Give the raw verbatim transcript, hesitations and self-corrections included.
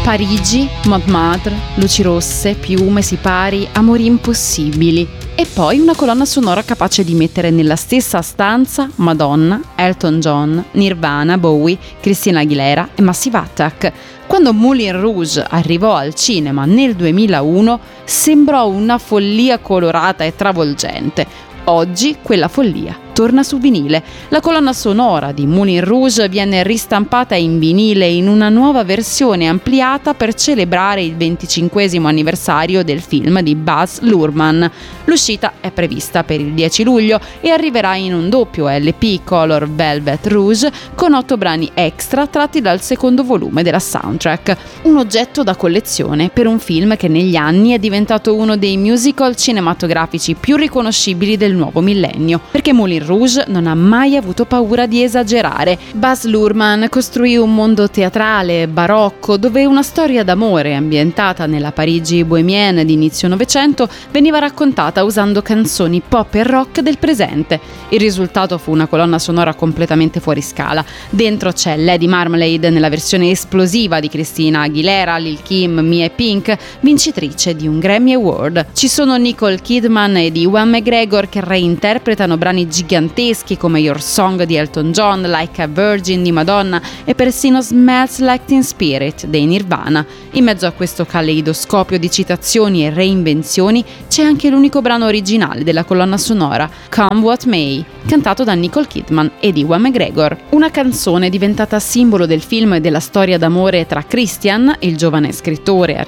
Parigi, Montmartre, luci rosse, piume, sipari, amori impossibili. E poi una colonna sonora capace di mettere nella stessa stanza Madonna, Elton John, Nirvana, Bowie, Christina Aguilera e Massive Attack. Quando Moulin Rouge arrivò al cinema nel duemilauno sembrò una follia colorata e travolgente. Oggi quella follia torna su vinile. La colonna sonora di Moulin Rouge viene ristampata in vinile in una nuova versione ampliata per celebrare il venticinquesimo anniversario del film di Baz Luhrmann. L'uscita è prevista per il dieci luglio e arriverà in un doppio L P Color Velvet Rouge con otto brani extra tratti dal secondo volume della soundtrack. Un oggetto da collezione per un film che negli anni è diventato uno dei musical cinematografici più riconoscibili del nuovo millennio, perché Moulin Rouge non ha mai avuto paura di esagerare. Baz Luhrmann costruì un mondo teatrale, barocco, dove una storia d'amore ambientata nella Parigi bohemienne di inizio Novecento veniva raccontata usando canzoni pop e rock del presente. Il risultato fu una colonna sonora completamente fuori scala. Dentro c'è Lady Marmalade nella versione esplosiva di Christina Aguilera, Lil' Kim, Mia e Pink, vincitrice di un Grammy Award. Ci sono Nicole Kidman ed Ewan McGregor che reinterpretano brani giganteschi come Your Song di Elton John, Like a Virgin di Madonna e persino Smells Like Teen Spirit dei Nirvana. In mezzo a questo caleidoscopio di citazioni e reinvenzioni c'è anche l'unico brano originale della colonna sonora, Come What May, cantato da Nicole Kidman ed Ewan McGregor. Una canzone diventata simbolo del film e della storia d'amore tra Christian, il giovane scrittore